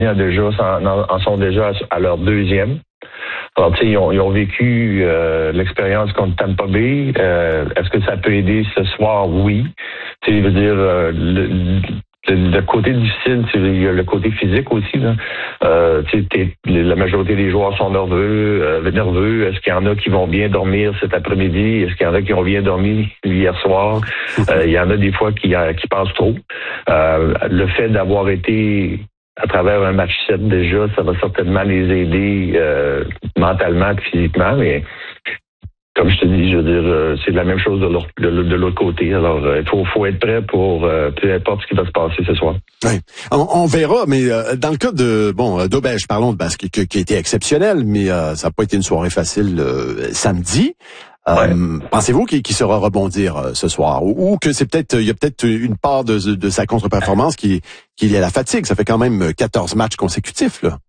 en sont déjà à leur deuxième. Alors, tu sais, ils ont vécu l'expérience contre Tampa Bay. Est-ce que ça peut aider ce soir? Oui. Tu sais, je veux dire, le côté difficile, il y a le côté physique aussi. Là. La majorité des joueurs sont nerveux. Est-ce qu'il y en a qui vont bien dormir cet après-midi? Est-ce qu'il y en a qui ont bien dormi hier soir? Il y en a des fois qui passent trop. Le fait d'avoir été à travers un match 7 déjà, ça va certainement les aider mentalement et physiquement, mais comme je te dis, je veux dire, c'est la même chose de l'autre côté. Alors, il faut être prêt pour peu importe ce qui va se passer ce soir. Oui. On verra, mais dans le cas d'Aubèche, parlons de basket qui a été exceptionnel, mais ça n'a pas été une soirée facile samedi. Ouais. Pensez-vous qu'il saura rebondir ce soir ou que il y a peut-être une part de sa contre-performance qui est la fatigue? Ça fait quand même 14 matchs consécutifs, là.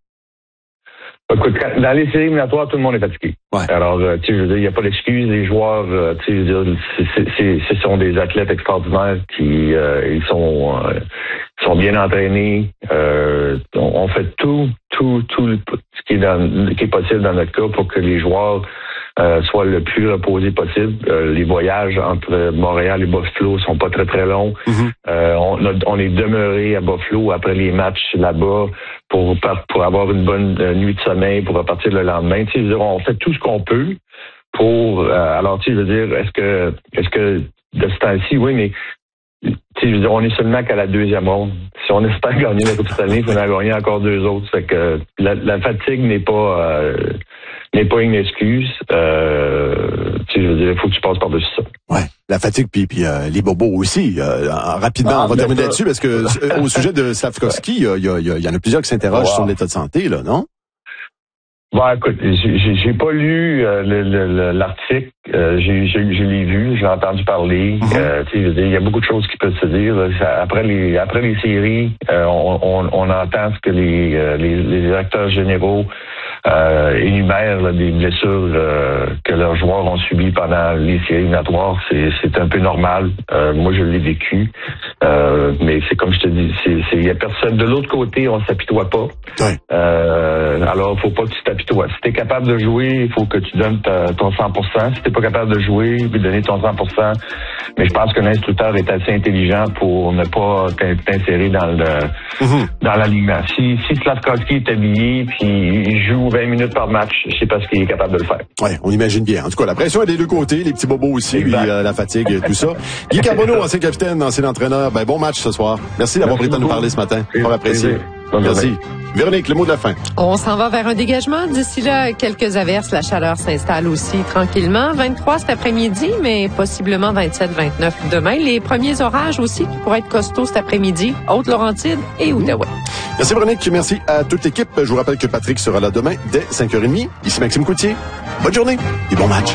Écoute, dans les séries éliminatoires, tout le monde est fatigué. Ouais. Alors, tu sais, je veux dire, il n'y a pas d'excuse. Les joueurs, tu sais, je veux dire, ce sont des athlètes extraordinaires qui, ils sont bien entraînés. On fait tout ce qui est possible dans notre cas pour que les joueurs soient le plus reposés possible. Les voyages entre Montréal et Buffalo sont pas très très longs. Mm-hmm. On est demeuré à Buffalo après les matchs là-bas pour avoir une bonne nuit de sommeil, pour repartir le lendemain. Tu sais, on fait tout ce qu'on peut pour. Alors, tu sais, je veux dire, est-ce que de ce temps-ci, oui, mais tu sais, je veux dire, on est seulement qu'à la deuxième ronde. Si on espère gagner la Coupe Stanley, il faut en gagner encore 2 autres. Fait que la fatigue n'est pas une excuse. Tu sais, je veux dire, il faut que tu passes par-dessus ça. Ouais, la fatigue puis les bobos aussi. Rapidement, on va terminer là-dessus parce que au sujet de Slafkovský, il y en a plusieurs qui s'interrogent sur l'état de santé, là, non? Bon, écoute, j'ai pas lu l'article, je l'ai vu, j'ai entendu parler. Mm-hmm. Tu sais, il y a beaucoup de choses qui peuvent se dire. Après les séries, on entend ce que les directeurs généraux énumèrent là, des blessures que leurs joueurs ont subies pendant les séries éliminatoires. C'est un peu normal. Moi, je l'ai vécu. Mais c'est comme je te dis, il y a personne. De l'autre côté, on s'apitoie pas. Ouais. Alors, faut pas que tu t'apitoies. Si t'es capable de jouer, il faut que tu donnes ton 100%. Si t'es pas capable de jouer, puis donner ton 100%. Mais je pense que l'instructeur est assez intelligent pour ne pas t'insérer dans l'alignement. Si Slafkovský est habillé puis il joue 20 minutes par match, je sais pas ce qu'il est capable de le faire. Ouais, on imagine bien. En tout cas, la pression est des deux côtés, les petits bobos aussi, puis la fatigue, tout ça. Guy Carbonneau, ancien capitaine, ancien entraîneur. Ben, bon match ce soir. Merci d'avoir pris le temps de nous parler ce matin. On l'apprécie. Merci. Véronique, le mot de la fin. On s'en va vers un dégagement. D'ici là, quelques averses. La chaleur s'installe aussi tranquillement. 23 cet après-midi, mais possiblement 27-29 demain. Les premiers orages aussi qui pourraient être costauds cet après-midi. Haute-Laurentide et Outaouais. Merci Véronique. Merci à toute l'équipe. Je vous rappelle que Patrick sera là demain dès 5h30. Ici Maxime Coutier. Bonne journée et bon match.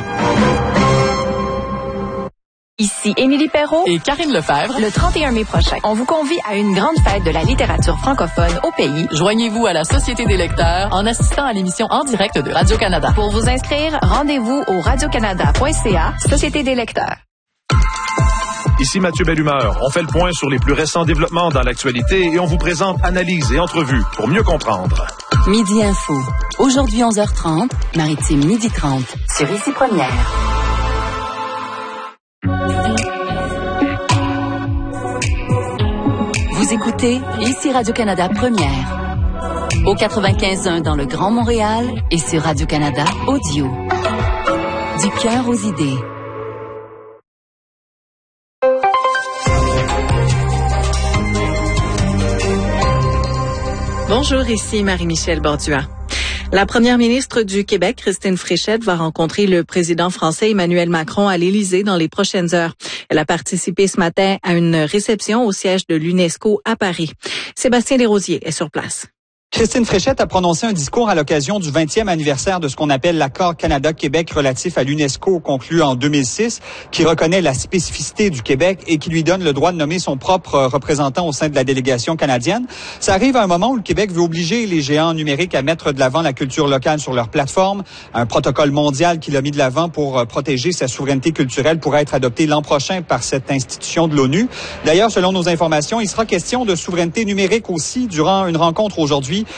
Ici Émilie Perrault et Karine Lefebvre. Le 31 mai prochain, on vous convie à une grande fête de la littérature francophone au pays. Joignez-vous à la Société des lecteurs en assistant à l'émission en direct de Radio-Canada. Pour vous inscrire, rendez-vous au radiocanada.ca, Société des lecteurs. Ici Mathieu Bellumeur. On fait le point sur les plus récents développements dans l'actualité et on vous présente analyses et entrevues pour mieux comprendre. Midi Info. Aujourd'hui 11h30, Maritime 12h30. Sur Ici Première. Vous écoutez Ici Radio-Canada Première. Au 95.1 dans le Grand Montréal et sur Radio-Canada Audio. Du cœur aux idées. Bonjour, ici Marie-Michel Bordua. La première ministre du Québec, Christine Fréchette, va rencontrer le président français Emmanuel Macron à l'Élysée dans les prochaines heures. Elle a participé ce matin à une réception au siège de l'UNESCO à Paris. Sébastien Desrosiers est sur place. Christine Fréchette a prononcé un discours à l'occasion du 20e anniversaire de ce qu'on appelle l'accord Canada-Québec relatif à l'UNESCO conclu en 2006, qui reconnaît la spécificité du Québec et qui lui donne le droit de nommer son propre représentant au sein de la délégation canadienne. Ça arrive à un moment où le Québec veut obliger les géants numériques à mettre de l'avant la culture locale sur leur plateforme. Un protocole mondial qu'il a mis de l'avant pour protéger sa souveraineté culturelle pourrait être adopté l'an prochain par cette institution de l'ONU. D'ailleurs, selon nos informations, il sera question de souveraineté numérique aussi durant une rencontre aujourd'hui